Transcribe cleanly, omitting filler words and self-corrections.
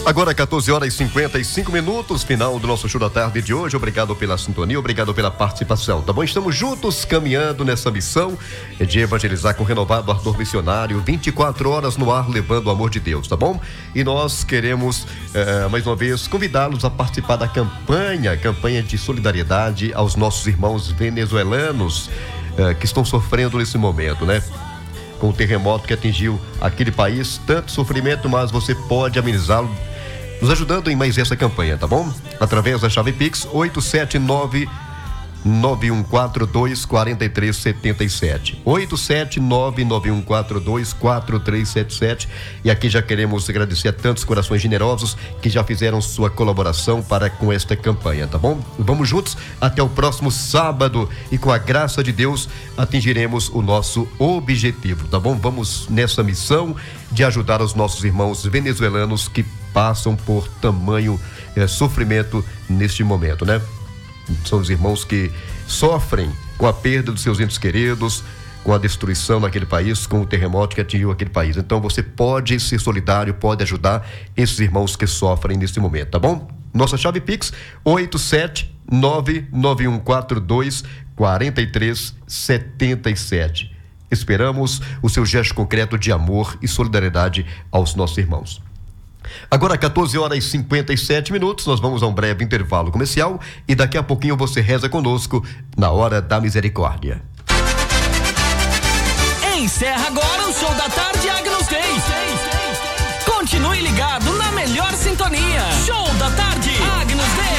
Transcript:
Agora 14h55, final do nosso show da tarde de hoje. Obrigado pela sintonia, obrigado pela participação, tá bom? Estamos juntos caminhando nessa missão de evangelizar com o renovado ardor missionário, 24 horas no ar, levando o amor de Deus, tá bom? E nós queremos, mais uma vez, convidá-los a participar da campanha de solidariedade aos nossos irmãos venezuelanos que estão sofrendo nesse momento, né? Com o terremoto que atingiu aquele país, tanto sofrimento, mas você pode amenizá-lo nos ajudando em mais essa campanha, tá bom? Através da chave Pix 879-9142-4377 879-9142-4377. E aqui já queremos agradecer a tantos corações generosos que já fizeram sua colaboração para com esta campanha, tá bom? Vamos juntos até o próximo sábado e com a graça de Deus atingiremos o nosso objetivo, tá bom? Vamos nessa missão de ajudar os nossos irmãos venezuelanos que passam por tamanho sofrimento neste momento, né? São os irmãos que sofrem com a perda dos seus entes queridos, com a destruição naquele país, com o terremoto que atingiu aquele país. Então você pode ser solidário, pode ajudar esses irmãos que sofrem nesse momento, tá bom? Nossa chave Pix 879-9142-4377. Esperamos o seu gesto concreto de amor e solidariedade aos nossos irmãos. Agora 14h57, nós vamos a um breve intervalo comercial e daqui a pouquinho você reza conosco na Hora da Misericórdia. Encerra agora o show da tarde Agnus Dei. Continue ligado na melhor sintonia. Show da tarde Agnus Dei.